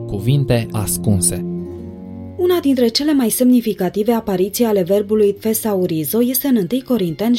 Cuvinte ascunse. Una dintre cele mai semnificative apariții ale verbului thesaurizo este în 1 Corinteni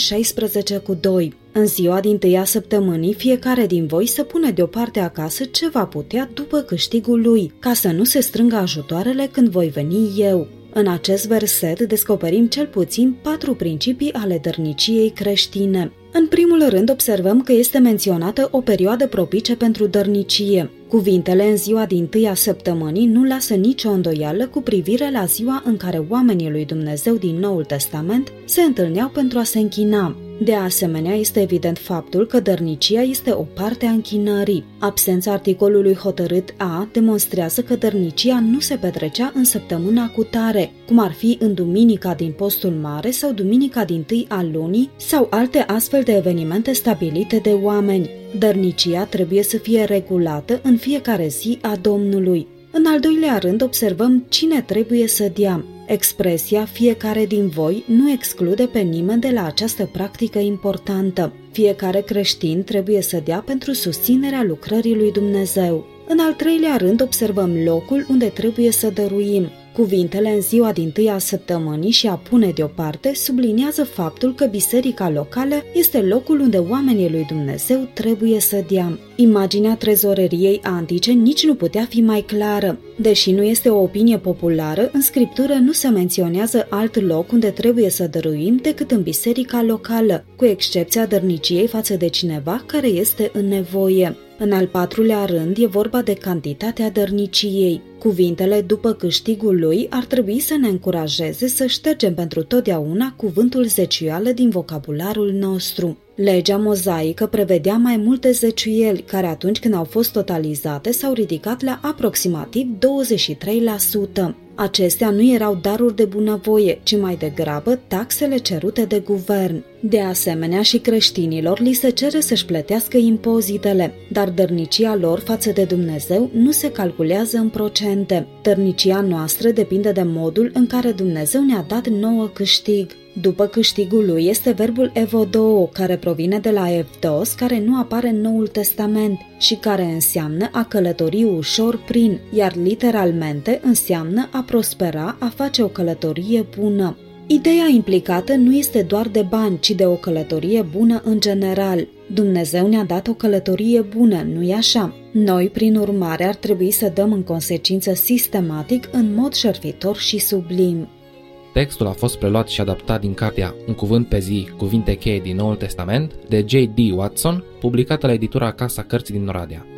16:2. În ziua dintâia săptămânii, fiecare din voi să pune deoparte acasă ce va putea după câștigul lui, ca să nu se strângă ajutoarele când voi veni eu. În acest verset descoperim cel puțin 4 principii ale dărniciei creștine. În primul rând observăm că este menționată o perioadă propice pentru dărnicie. Cuvintele în ziua dintâia săptămânii nu lasă nicio îndoială cu privire la ziua în care oamenii lui Dumnezeu din Noul Testament se întâlneau pentru a se închina. De asemenea, este evident faptul că dărnicia este o parte a închinării. Absența articolului hotărât A demonstrează că dărnicia nu se petrecea în săptămâna cutare, cum ar fi în duminica din postul mare sau duminica dintâi a lunii sau alte astfel de evenimente stabilite de oameni. Dărnicia trebuie să fie regulată în fiecare zi a Domnului. În al doilea rând, observăm cine trebuie să dea. Expresia fiecare din voi nu exclude pe nimeni de la această practică importantă. Fiecare creștin trebuie să dea pentru susținerea lucrării lui Dumnezeu. În al treilea rând, observăm locul unde trebuie să dăruim. Cuvintele în ziua dintâia săptămânii și a pune deoparte subliniază faptul că biserica locală este locul unde oamenii lui Dumnezeu trebuie să dea. Imaginea trezoreriei antice nici nu putea fi mai clară. Deși nu este o opinie populară, în Scriptură nu se menționează alt loc unde trebuie să dăruim decât în biserica locală, cu excepția dărniciei față de cineva care este în nevoie. În al patrulea rând, e vorba de cantitatea dărniciei. Cuvintele după câștigul lui ar trebui să ne încurajeze să ștergem pentru totdeauna cuvântul zeciuială din vocabularul nostru. Legea mozaică prevedea mai multe zeciuieli, care atunci când au fost totalizate s-au ridicat la aproximativ 23%. Acestea nu erau daruri de bunăvoie, ci mai degrabă taxele cerute de guvern. De asemenea, și creștinilor li se cere să-și plătească impozitele, dar dărnicia lor față de Dumnezeu nu se calculează în procente. Dărnicia noastră depinde de modul în care Dumnezeu ne-a dat nouă câștig. După câștigul lui este verbul evodoo, care provine de la evdos, care nu apare în Noul Testament și care înseamnă a călători ușor prin, iar literalmente înseamnă a prospera, a face o călătorie bună. Ideea implicată nu este doar de bani, ci de o călătorie bună în general. Dumnezeu ne-a dat o călătorie bună, nu-i așa? Noi, prin urmare, ar trebui să dăm în consecință sistematic, în mod șerpitor și sublim. Textul a fost preluat și adaptat din cartea Un cuvânt pe zi, cuvinte cheie din Noul Testament, de J.D. Watson, publicată la editura Casa Cărții din Oradea.